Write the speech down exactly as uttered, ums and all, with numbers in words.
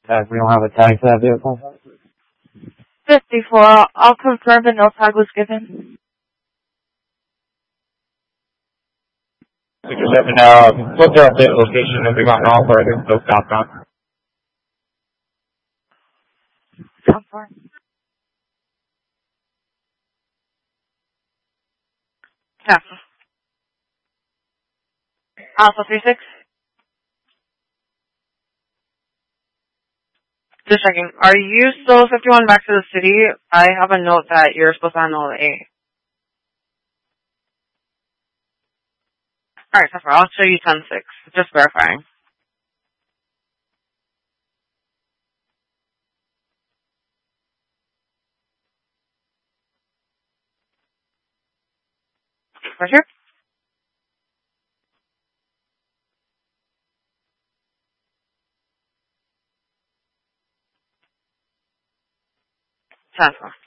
Tag, we don't have a tag for that vehicle. fifty-four, I'll confirm that no tag was given. sixty-seven, uh, what's their update location if we got an offer? I think so southbound. Come for Yeah. Alpha three six. Just checking. Are you still fifty-one back to the city? I have a note that you're supposed to handle A. Alright, so far, I'll show you ten six. Just verifying. For sure? ten four.